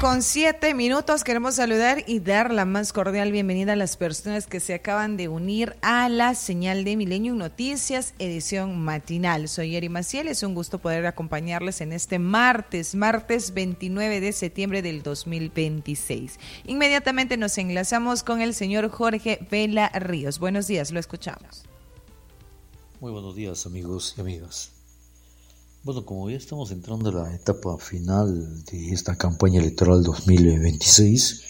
8:07. Queremos saludar y dar la más cordial bienvenida a las personas que se acaban de unir a la señal de Milenio Noticias, edición matinal. Soy Eri Maciel, es un gusto poder acompañarles en este martes 29 de septiembre del 2026. Inmediatamente nos enlazamos con el señor Jorge Vela Ríos. Buenos días, lo escuchamos. Muy buenos días, amigos y amigas. Bueno, como ya estamos entrando a la etapa final de esta campaña electoral 2026,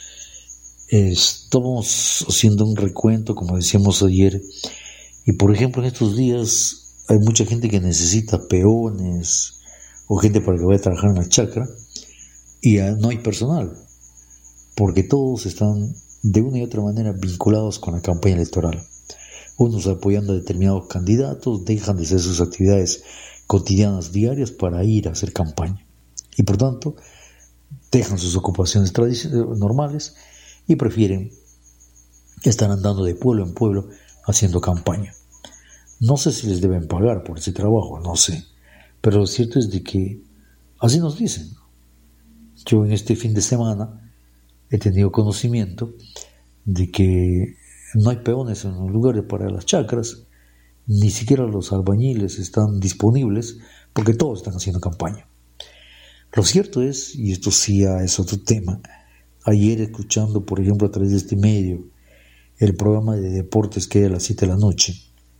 estamos haciendo un recuento, como decíamos ayer, y por ejemplo en estos días hay mucha gente que necesita peones o gente para que vaya a trabajar en la chacra y no hay personal, porque todos están de una y otra manera vinculados con la campaña electoral. Unos apoyando a determinados candidatos, dejan de hacer sus actividades cotidianas, diarias, para ir a hacer campaña. Y por tanto, dejan sus ocupaciones normales y prefieren estar andando de pueblo en pueblo haciendo campaña. No sé si les deben pagar por ese trabajo, no sé. Pero lo cierto es de que así nos dicen. Yo en este fin de semana he tenido conocimiento de que no hay peones en los lugares para las chacras, ni siquiera los albañiles están disponibles porque todos están haciendo campaña. Lo cierto es, y esto sí es otro tema, ayer escuchando, por ejemplo, a través de este medio, el programa de deportes que hay a las 7 de la noche,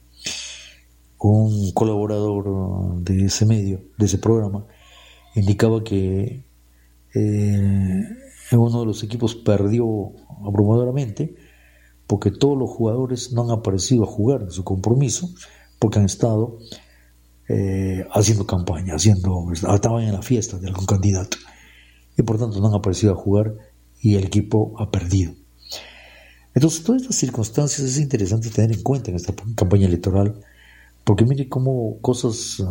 un colaborador de ese medio, de ese programa, indicaba que uno de los equipos perdió abrumadoramente porque todos los jugadores no han aparecido a jugar en su compromiso, porque han estado haciendo campaña, estaban en la fiesta de algún candidato, y por tanto no han aparecido a jugar y el equipo ha perdido. Entonces, todas estas circunstancias es interesante tener en cuenta en esta campaña electoral, porque mire cómo cosas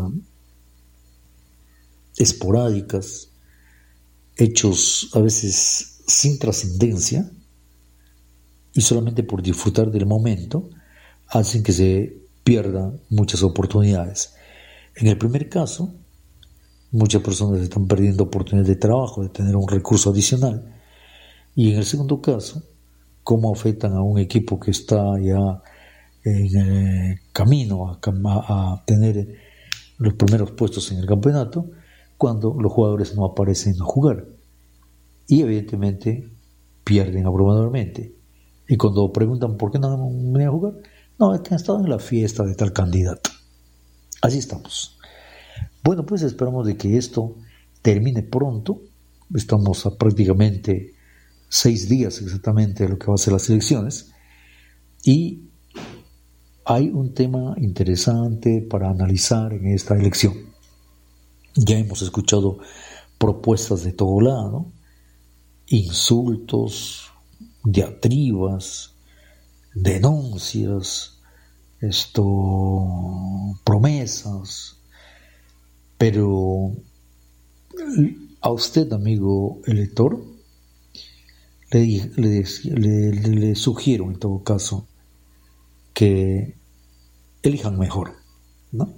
esporádicas, hechos a veces sin trascendencia, y solamente por disfrutar del momento, hacen que se pierdan muchas oportunidades. En el primer caso, muchas personas están perdiendo oportunidades de trabajo, de tener un recurso adicional. Y en el segundo caso, cómo afectan a un equipo que está ya en el camino a tener los primeros puestos en el campeonato, cuando los jugadores no aparecen a jugar. Y evidentemente pierden abrumadoramente. Y cuando preguntan por qué no van a jugar, no, es que han estado en la fiesta de tal candidato. Así estamos. Bueno, pues esperamos de que esto termine pronto. Estamos a prácticamente 6 días exactamente de lo que va a ser las elecciones. Y hay un tema interesante para analizar en esta elección. Ya hemos escuchado propuestas de todo lado, insultos, diatribas, denuncias, promesas, pero a usted, amigo elector, le sugiero en todo caso que elijan mejor, ¿no?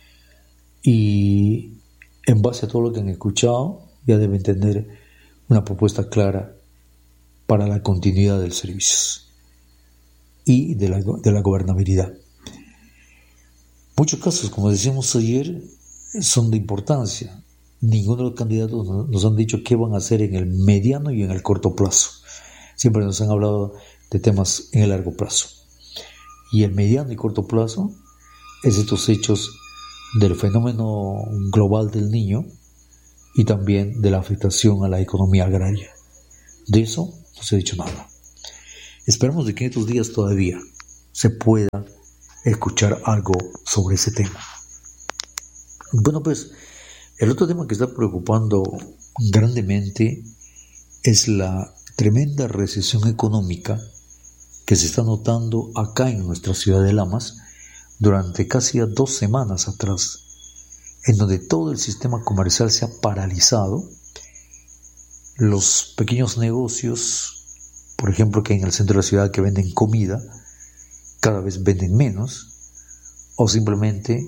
Y en base a todo lo que han escuchado, ya deben tener una propuesta clara para la continuidad del servicio y de la gobernabilidad. Muchos casos, como decíamos ayer, son de importancia. Ninguno de los candidatos nos han dicho qué van a hacer en el mediano y en el corto plazo. Siempre nos han hablado de temas en el largo plazo. Y el mediano y corto plazo es estos hechos del fenómeno global del Niño y también de la afectación a la economía agraria. De eso no se ha dicho nada. Esperamos de que en estos días todavía se pueda escuchar algo sobre ese tema. Bueno, pues el otro tema que está preocupando grandemente es la tremenda recesión económica que se está notando acá en nuestra ciudad de Lamas durante casi 2 semanas atrás, en donde todo el sistema comercial se ha paralizado. Los pequeños negocios, por ejemplo, que hay en el centro de la ciudad que venden comida, cada vez venden menos, o simplemente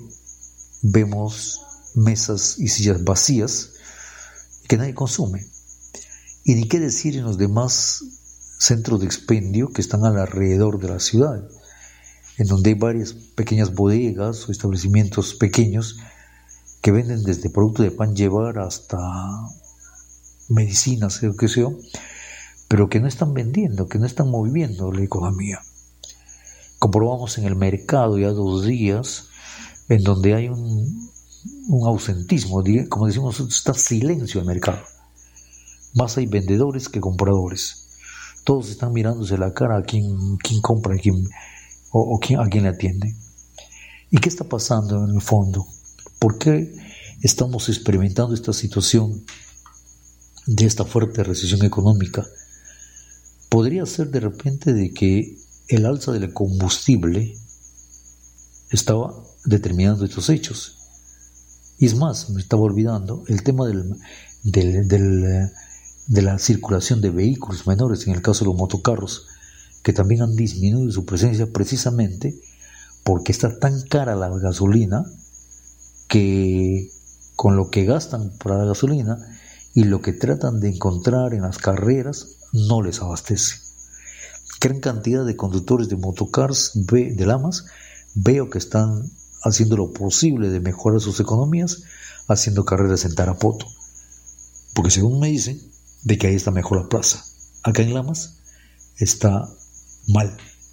vemos mesas y sillas vacías que nadie consume. Y ni qué decir en los demás centros de expendio que están alrededor de la ciudad, en donde hay varias pequeñas bodegas o establecimientos pequeños que venden desde productos de pan llevar hasta medicinas, o qué sé yo, pero que no están vendiendo, que no están moviendo la economía. Comprobamos en el mercado ya 2 días en donde hay un ausentismo, como decimos, está silencio el mercado. Más hay vendedores que compradores. Todos están mirándose la cara a quién compra, a quién le atiende. ¿Y qué está pasando en el fondo? ¿Por qué estamos experimentando esta situación de esta fuerte recesión económica? Podría ser de repente de que el alza del combustible estaba determinando estos hechos. Y es más, me estaba olvidando el tema de la circulación de vehículos menores, en el caso de los motocarros, que también han disminuido su presencia precisamente porque está tan cara la gasolina que con lo que gastan para la gasolina y lo que tratan de encontrar en las carreras no les abastece. Gran cantidad de conductores de motocars de Lamas veo que están haciendo lo posible de mejorar sus economías haciendo carreras en Tarapoto, porque según me dicen de que ahí está mejor la plaza. Acá en Lamas está mal.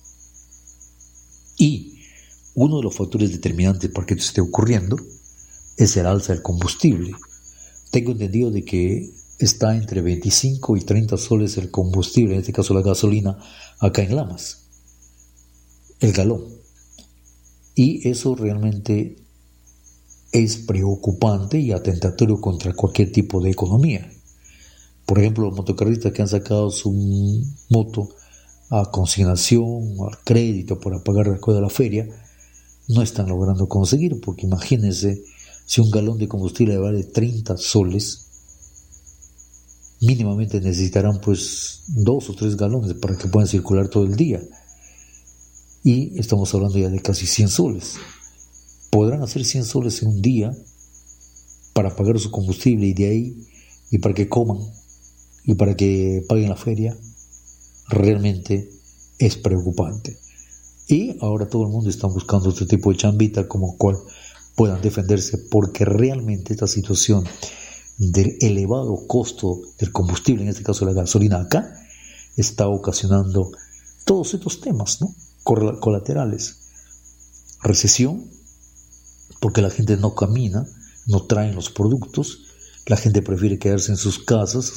Y uno de los factores determinantes para que esto esté ocurriendo es el alza del combustible. Tengo entendido de que está entre 25 y 30 soles el combustible, en este caso la gasolina, acá en Lamas, el galón. Y eso realmente es preocupante y atentatorio contra cualquier tipo de economía. Por ejemplo, los motocarristas que han sacado su moto a consignación, al crédito para pagar la cuota de la feria, no están logrando conseguir, porque imagínense, si un galón de combustible vale 30 soles, mínimamente necesitarán pues 2 o 3 galones para que puedan circular todo el día. Y estamos hablando ya de casi 100 soles. Podrán hacer 100 soles en un día para pagar su combustible y de ahí, y para que coman, y para que paguen la feria. Realmente es preocupante. Y ahora todo el mundo está buscando otro tipo de chambita como cual puedan defenderse, porque realmente esta situación del elevado costo del combustible, en este caso la gasolina acá, está ocasionando todos estos temas, ¿no?, colaterales. Recesión, porque la gente no camina, no traen los productos, la gente prefiere quedarse en sus casas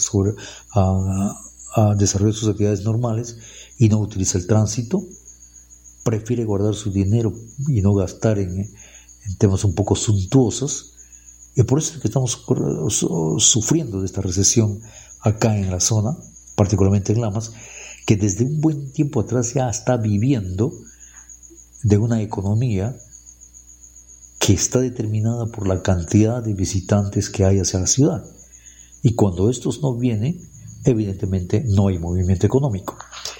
a desarrollar sus actividades normales y no utiliza el tránsito, prefiere guardar su dinero y no gastar en temas un poco suntuosos, y por eso es que estamos sufriendo de esta recesión acá en la zona, particularmente en Lamas, que desde un buen tiempo atrás ya está viviendo de una economía que está determinada por la cantidad de visitantes que hay hacia la ciudad. Y cuando estos no vienen, evidentemente no hay movimiento económico.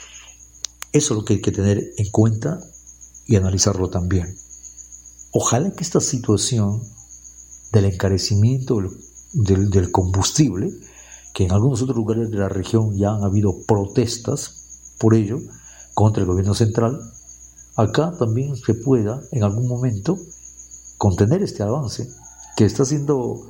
Eso es lo que hay que tener en cuenta y analizarlo también. Ojalá que esta situación del encarecimiento del combustible, que en algunos otros lugares de la región ya han habido protestas por ello contra el gobierno central, acá también se pueda en algún momento contener este avance que está siendo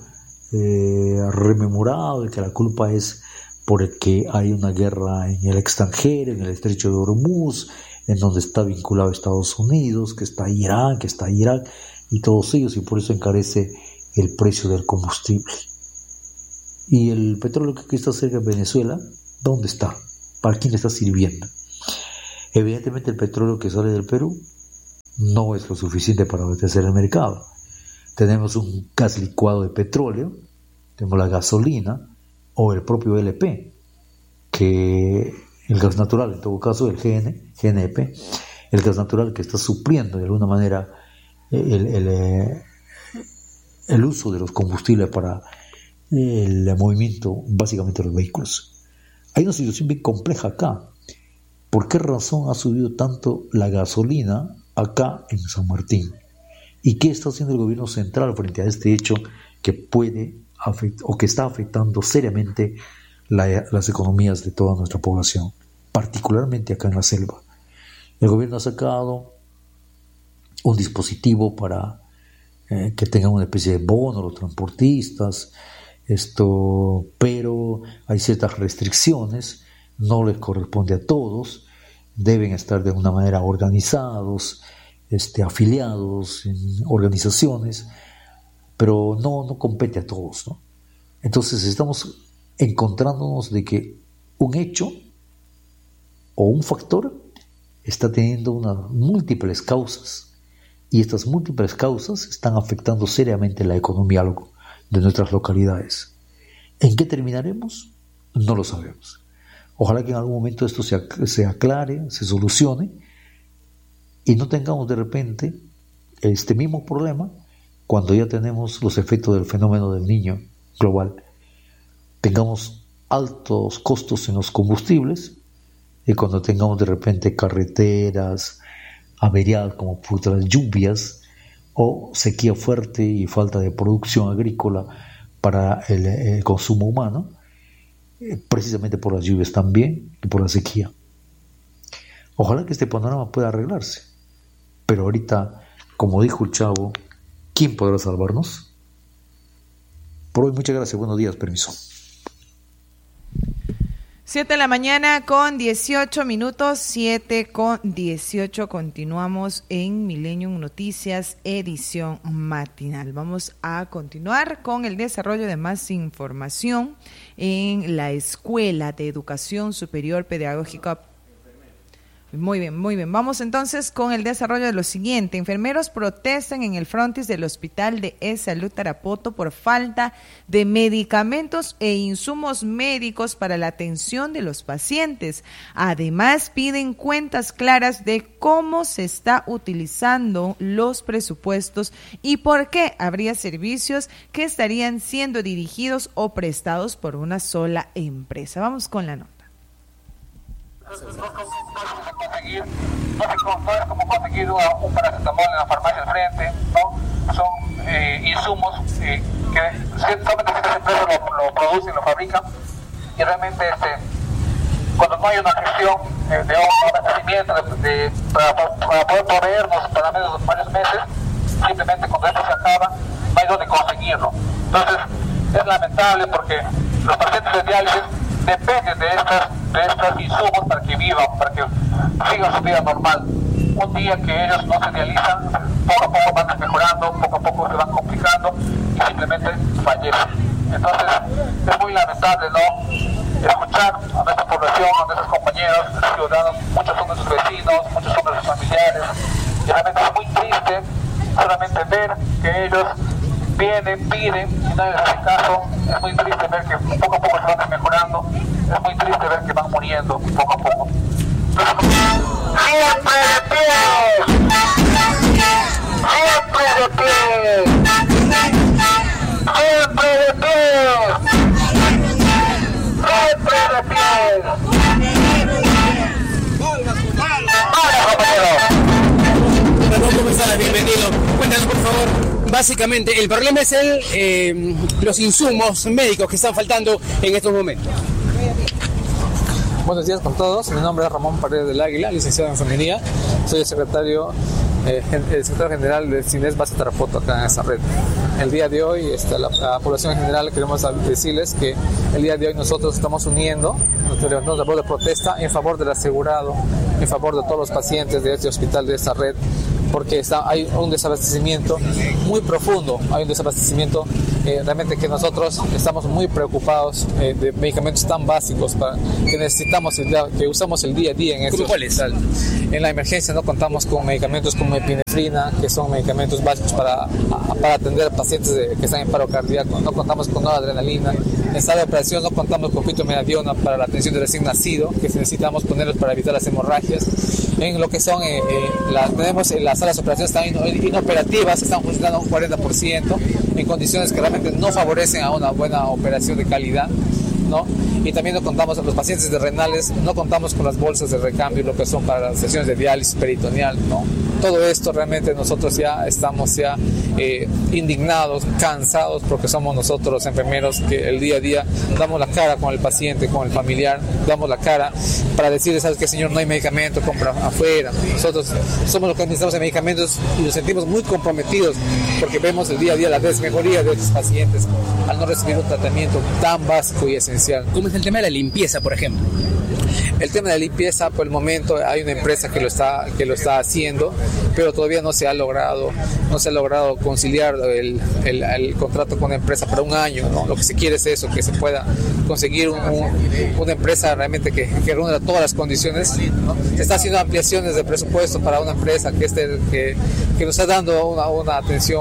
rememorado, de que la culpa es porque hay una guerra en el extranjero, en el estrecho de Hormuz, en donde está vinculado a Estados Unidos, que está Irán, que está Irak, y todos ellos, y por eso encarece el precio del combustible. Y el petróleo que está cerca de Venezuela, ¿dónde está? ¿Para quién está sirviendo? Evidentemente el petróleo que sale del Perú no es lo suficiente para abastecer el mercado. Tenemos un gas licuado de petróleo, tenemos la gasolina o el propio LP, que el gas natural, en todo caso el GNP, el gas natural que está supliendo de alguna manera el uso de los combustibles para el movimiento básicamente de los vehículos. Hay una situación bien compleja acá. ¿Por qué razón ha subido tanto la gasolina acá en San Martín? ¿Y qué está haciendo el gobierno central frente a este hecho que puede afectar o que está afectando seriamente las economías de toda nuestra población, particularmente acá en la selva. El gobierno ha sacado un dispositivo para que tengan una especie de bono los transportistas, pero hay ciertas restricciones, no les corresponde a todos, deben estar de alguna manera organizados, afiliados en organizaciones, pero no compete a todos, ¿no? Entonces estamos encontrándonos de que un hecho o un factor está teniendo unas múltiples causas, y estas múltiples causas están afectando seriamente la economía de nuestras localidades. ¿En qué terminaremos? No lo sabemos. Ojalá que en algún momento esto se aclare, se solucione, y no tengamos de repente este mismo problema cuando ya tenemos los efectos del fenómeno del Niño global. Tengamos altos costos en los combustibles, y cuando tengamos de repente carreteras averiadas como por las lluvias, o sequía fuerte y falta de producción agrícola para el consumo humano, precisamente por las lluvias también y por la sequía. Ojalá que este panorama pueda arreglarse, pero ahorita, como dijo el chavo, ¿quién podrá salvarnos? Por hoy, muchas gracias, buenos días, permiso. 7 de la mañana con 18 minutos, 7:18, continuamos en Millennium Noticias, edición matinal. Vamos a continuar con el desarrollo de más información en la Escuela de Educación Superior Pedagógica. Muy bien, muy bien. Vamos entonces con el desarrollo de lo siguiente. Enfermeros protestan en el frontis del Hospital de E-Salud Tarapoto por falta de medicamentos e insumos médicos para la atención de los pacientes. Además, piden cuentas claras de cómo se está utilizando los presupuestos y por qué habría servicios que estarían siendo dirigidos o prestados por una sola empresa. Vamos con la nota. No es como conseguir un paracetamol en la farmacia al frente, ¿no? Son insumos que solamente estas empresas lo producen, lo fabrican, y realmente cuando no hay una gestión de un abastecimiento para poder proveernos para varios meses, simplemente cuando esto se acaba, no hay donde conseguirlo. Entonces, es lamentable porque los pacientes de diálisis dependen de estos insumos para que vivan, para que sigan su vida normal. Un día que ellos no se dializan, poco a poco van mejorando, poco a poco se van complicando y simplemente fallecen. Entonces, es muy lamentable, ¿no?, escuchar a nuestra población, a nuestros compañeros, a nuestros ciudadanos, muchos son nuestros vecinos, muchos son nuestros familiares, y realmente es muy triste solamente ver que ellos vienen, piden y nadie les hace caso. Es muy triste ver que poco a poco se van mejorando, es muy triste ver que van muriendo poco a poco. ¡Siempre de pie! ¡Siempre de pie! ¡Siempre de pie! ¡Siempre de pie! ¡Hola, compañero! ¿Cómo estás? Bienvenido. Cuéntanos, por favor. Básicamente, el problema es los insumos médicos que están faltando en estos momentos. Buenos días con todos. Mi nombre es Ramón Paredes del Águila, licenciado en enfermería. Soy el secretario general del CINES Base Tarapoto acá en esta red. El día de hoy, la población en general, queremos decirles que el día de hoy nosotros estamos uniendo, nos levantamos la voz de protesta en favor del asegurado, en favor de todos los pacientes de este hospital, de esta red, porque hay un desabastecimiento muy profundo, hay un desabastecimiento realmente que nosotros estamos muy preocupados de medicamentos tan básicos que necesitamos, que usamos el día a día en este hospital. En la emergencia no contamos con medicamentos como epinefrina, que son medicamentos básicos para atender a pacientes que están en paro cardíaco, no contamos con noradrenalina. En sala de operación no contamos con fitomediona para la atención del recién nacido, que necesitamos ponerlos para evitar las hemorragias. En lo que son, tenemos las salas de operaciones están inoperativas, están funcionando un 40%, en condiciones que realmente no favorecen a una buena operación de calidad. ¿no? Y también no contamos, los pacientes de renales, no contamos con las bolsas de recambio, lo que son para las sesiones de diálisis peritoneal, ¿no? Todo esto realmente nosotros ya estamos indignados, cansados, porque somos nosotros los enfermeros que el día a día damos la cara con el paciente, con el familiar, damos la cara para decirle, ¿sabes qué, señor? No hay medicamento, compra afuera. Nosotros somos los que administramos de medicamentos y nos sentimos muy comprometidos porque vemos el día a día la desmejoría de estos pacientes al no recibir un tratamiento tan básico y esencial. ¿Cómo es el tema de la limpieza, por ejemplo? El tema de la limpieza, por el momento hay una empresa que lo está haciendo, pero todavía no se ha logrado conciliar el contrato con la empresa para un año, ¿no? Lo que se quiere es eso, que se pueda conseguir una empresa realmente que reúna todas las condiciones, ¿no? Se está haciendo ampliaciones de presupuesto para una empresa que nos está dando una atención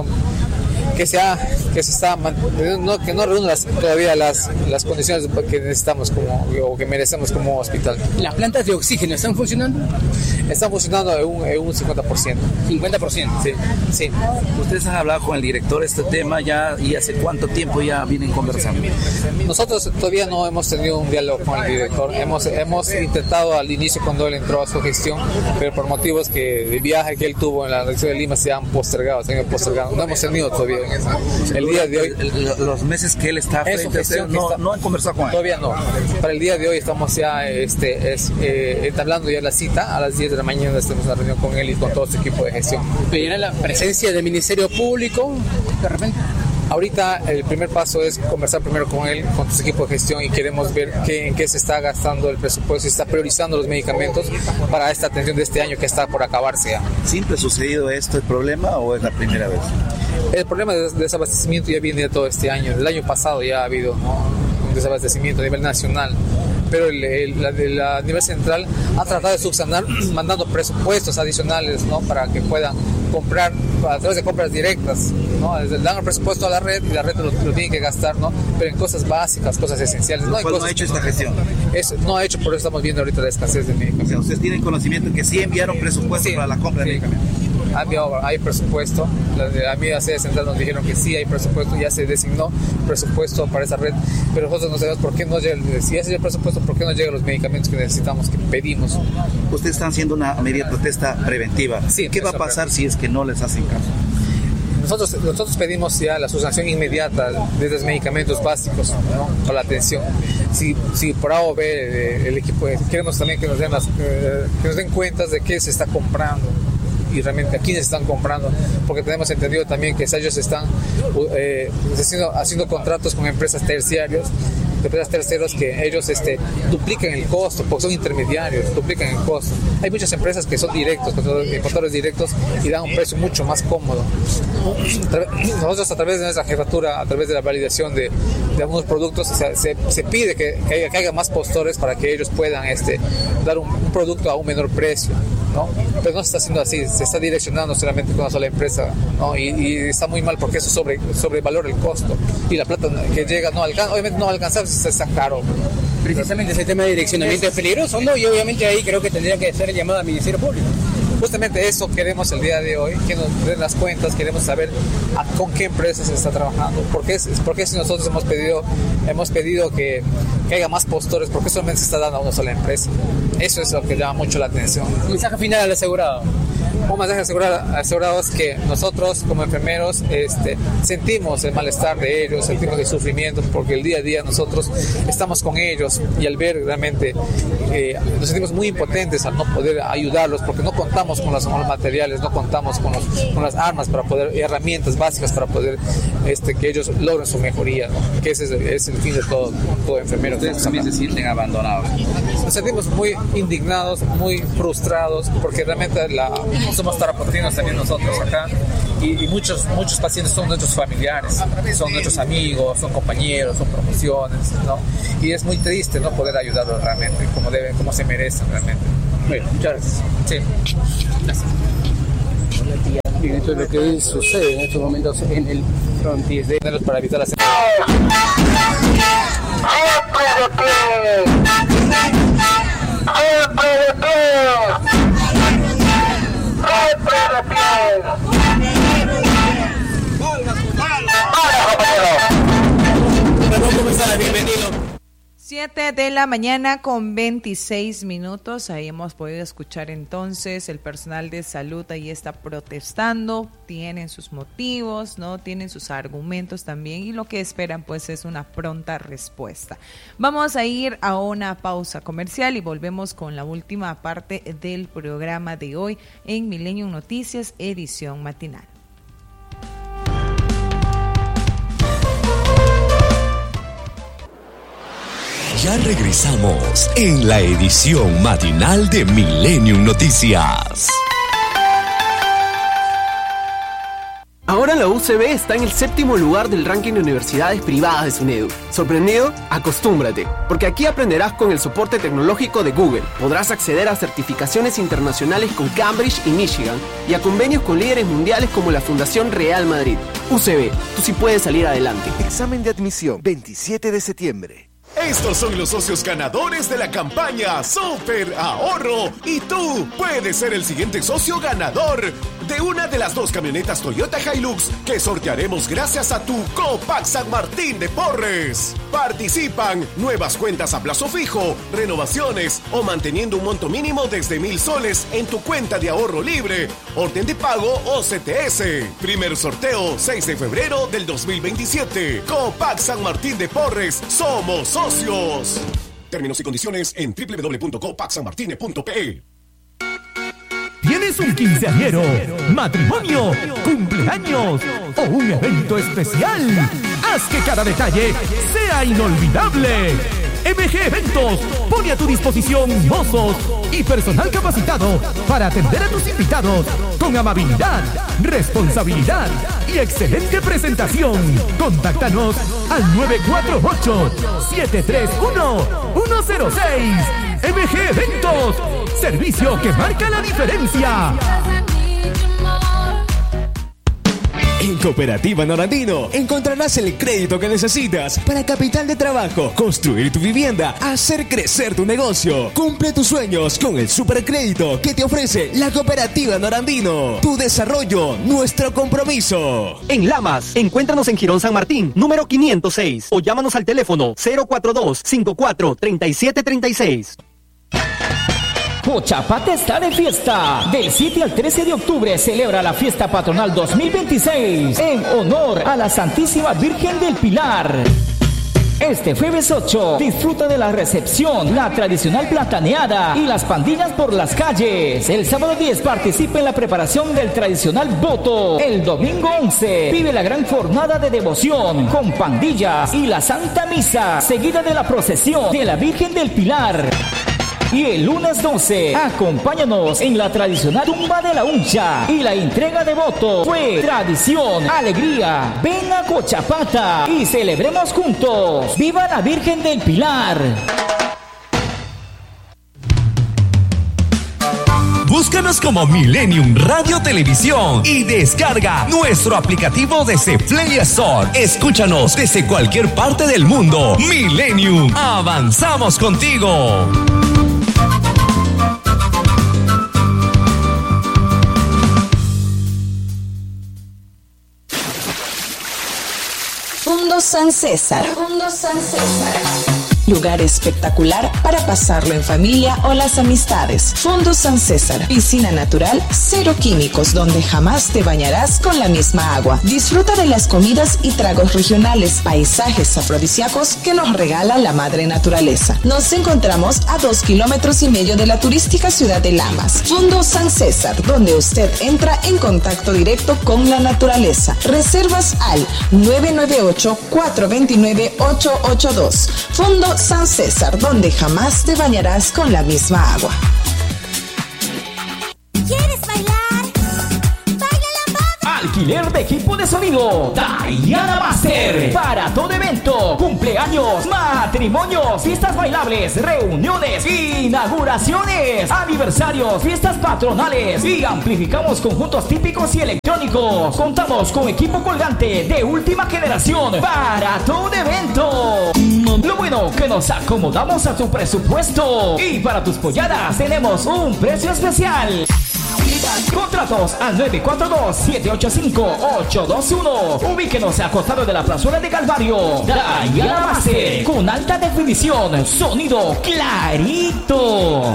que no reúne todavía las condiciones que necesitamos o que merecemos como hospital. ¿Las plantas de oxígeno están funcionando? Están funcionando en un 50%. ¿50%? Sí. ¿Ustedes han hablado con el director de este tema ya y hace cuánto tiempo ya vienen conversando? Nosotros todavía no hemos tenido un diálogo con el director. Hemos intentado al inicio cuando él entró a su gestión, pero por motivos de viaje que él tuvo en la región de Lima se han postergado. No hemos tenido todavía el día de hoy. Los meses que él está frente a usted, no han conversado con él. Todavía no. Para el día de hoy estamos ya entablando ya la cita a las 10 de la mañana. Estamos en una reunión con él y con todo su equipo de gestión. ¿Viene la presencia del Ministerio Público de repente? Ahorita el primer paso es conversar primero con él, con su equipo de gestión, y queremos ver en qué se está gastando el presupuesto, si está priorizando los medicamentos para esta atención de este año que está por acabarse ya. ¿Siempre ha sucedido esto, el problema, o es la primera vez? El problema de desabastecimiento ya viene de todo este año. El año pasado ya ha habido, ¿no?, un desabastecimiento a nivel nacional, pero a nivel central ha tratado de subsanar mandando presupuestos adicionales, ¿no?, para que puedan comprar a través de compras directas, ¿no? Dan el presupuesto a la red y la red lo tiene que gastar, ¿no?, pero en cosas básicas, cosas esenciales. ¿Cuál no ha hecho esta gestión? Eso no ha hecho, por eso estamos viendo ahorita la escasez de medicamentos. O sea, ¿ustedes tienen conocimiento que sí enviaron presupuesto para la compra de medicamentos? Hay presupuesto. A mí la sede central nos dijeron que sí hay presupuesto, ya se designó presupuesto para esa red, pero nosotros no sabemos por qué no llega. Si ese es el presupuesto, ¿por qué no llegan los medicamentos que necesitamos, que pedimos? Ustedes están haciendo una medida de protesta preventiva. Sí, ¿qué va a pasar si es que no les hacen caso? Nosotros pedimos ya la suspensión inmediata de los medicamentos básicos, ¿no?, para la atención. Si por A o B el equipo, queremos también que nos den cuentas de qué se está comprando y realmente a quiénes están comprando, porque tenemos entendido también que ellos están haciendo contratos con empresas terciarios, empresas terceros, que ellos duplican el costo, porque son intermediarios, duplican el costo. Hay muchas empresas que son directos, importadores directos, y dan un precio mucho más cómodo. Nosotros, a través de nuestra jefatura, a través de la validación de algunos productos, se pide que haya más postores para que ellos puedan dar un producto a un menor precio, ¿no? Pero no se está haciendo así, se está direccionando solamente con una sola empresa, ¿no? Y está muy mal, porque eso sobrevalora el costo, y la plata que llega obviamente no va a alcanzar si está caro. Precisamente ese tema de direccionamiento es peligroso, ¿no? Y obviamente ahí creo que tendría que ser el llamado al Ministerio Público. Justamente eso queremos el día de hoy, que nos den las cuentas, queremos saber con qué empresas se está trabajando, porque si nosotros hemos pedido que haya más postores, porque solamente se está dando a una sola empresa. Eso es lo que llama mucho la atención. Un mensaje final al asegurado. Un mensaje asegurado es que nosotros como enfermeros sentimos el malestar de ellos, sentimos el sufrimiento, porque el día a día nosotros estamos con ellos, y al ver realmente nos sentimos muy impotentes al no poder ayudarlos, porque no contamos con los materiales, no contamos con las armas herramientas básicas para poder que ellos logren su mejoría, ¿no?, que ese es el fin de todo enfermero. Ustedes también se sienten abandonados. Nos sentimos muy indignados, muy frustrados, porque realmente somos tarapotinos también nosotros acá, y muchos pacientes son nuestros familiares, son nuestros amigos, son compañeros, son promociones, ¿no? Y es muy triste no poder ayudarlos realmente como se merecen realmente. Bueno, muchas gracias. Sí. Gracias. Bien, esto es lo que sucede en estos momentos en el frontis de para evitar la ¿Cómo estás? Bienvenido. 7 de la mañana con 26 minutos. Ahí hemos podido escuchar entonces el personal de salud ahí está protestando, tienen sus motivos, ¿no? Tienen sus argumentos también y lo que esperan pues es una pronta respuesta. Vamos a ir a una pausa comercial y volvemos con la última parte del programa de hoy en Millennium Noticias, edición matinal. Ya regresamos en la edición matinal de Millennium Noticias. Ahora la UCB está en el 7º lugar del ranking de universidades privadas de SUNEDU. ¿Sorprendido? Acostúmbrate, porque aquí aprenderás con el soporte tecnológico de Google. Podrás acceder a certificaciones internacionales con Cambridge y Michigan y a convenios con líderes mundiales como la Fundación Real Madrid. UCB, tú sí puedes salir adelante. Examen de admisión, 27 de septiembre. Estos son los socios ganadores de la campaña Super Ahorro y tú puedes ser el siguiente socio ganador de una de las 2 camionetas Toyota Hilux que sortearemos gracias a tu Copac San Martín de Porres. Participan nuevas cuentas a plazo fijo, renovaciones o manteniendo un monto mínimo desde 1,000 soles en tu cuenta de ahorro libre, orden de pago o CTS. Primer sorteo 6 de febrero del 2027. Copac San Martín de Porres, somos socios. Términos y condiciones en www.copacsanmartine.pe. ¿Tienes un quinceañero, matrimonio, cumpleaños o un evento especial? Haz que cada detalle sea inolvidable. MG Eventos pone a tu disposición mozos y personal capacitado para atender a tus invitados con amabilidad, responsabilidad y excelente presentación. Contáctanos al 948-731-106. MG Eventos, servicio que marca la diferencia. En Cooperativa Norandino encontrarás el crédito que necesitas para capital de trabajo, construir tu vivienda, hacer crecer tu negocio. Cumple tus sueños con el supercrédito que te ofrece la Cooperativa Norandino. Tu desarrollo, nuestro compromiso. En Lamas, encuéntranos en Girón San Martín, número 506, o llámanos al teléfono 042-54-3736. Cochapata está de fiesta. Del 7 al 13 de octubre celebra la fiesta patronal 2026 en honor a la Santísima Virgen del Pilar. Este jueves 8, disfruta de la recepción, la tradicional plataneada y las pandillas por las calles. El sábado 10 participa en la preparación del tradicional voto. El domingo 11 vive la gran jornada de devoción con pandillas y la Santa Misa, seguida de la procesión de la Virgen del Pilar. Y el lunes 12, acompáñanos en la tradicional tumba de la Uncha y la entrega de votos. Fue tradición, alegría. Ven a Cochapata y celebremos juntos. ¡Viva la Virgen del Pilar! Búscanos como Millennium Radio Televisión y descarga nuestro aplicativo desde Play Store. Escúchanos desde cualquier parte del mundo. Millennium, avanzamos contigo. Fundo San César. Fundo San César. Lugar espectacular para pasarlo en familia o las amistades. Fundo San César. Piscina natural, cero químicos, donde jamás te bañarás con la misma agua. Disfruta de las comidas y tragos regionales, paisajes afrodisíacos que nos regala la madre naturaleza. Nos encontramos a 2,5 kilómetros de la turística ciudad de Lamas. Fundo San César, donde usted entra en contacto directo con la naturaleza. Reservas al 998-429-882. Fundo San César, donde jamás te bañarás con la misma agua. ¿Quieres bailar? Alquiler de equipo de sonido Diana Master. Para todo evento, cumpleaños, matrimonios, fiestas bailables, reuniones, inauguraciones, aniversarios, fiestas patronales y amplificamos conjuntos típicos y electrónicos. Contamos con equipo colgante de última generación para todo evento. Lo bueno que nos acomodamos a tu presupuesto y para tus polladas tenemos un precio especial. Contratos al 942-785-821. Ubíquenos a costado de la plazuela de Calvario. Daya la base, con alta definición, sonido clarito.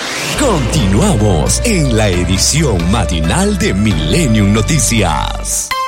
Continuamos en la edición matinal de Millennium Noticias.